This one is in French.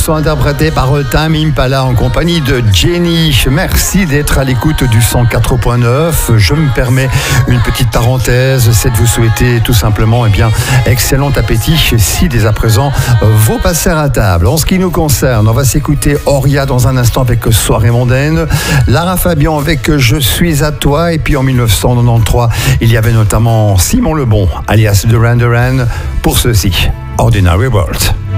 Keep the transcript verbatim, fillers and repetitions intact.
Sont interprétés par Tame Impala en compagnie de Jenny. Merci d'être à l'écoute du cent quatre point neuf. Je me permets une petite parenthèse, c'est de vous souhaiter tout simplement eh bien, excellent appétit si dès à présent vous passez à table. En ce qui nous concerne, on va s'écouter Auria dans un instant avec Soirée mondaine, Lara Fabian avec Je suis à toi, et puis en dix-neuf cent quatre-vingt-treize, il y avait notamment Simon Lebon alias Duran Duran pour ceci, Ordinary World.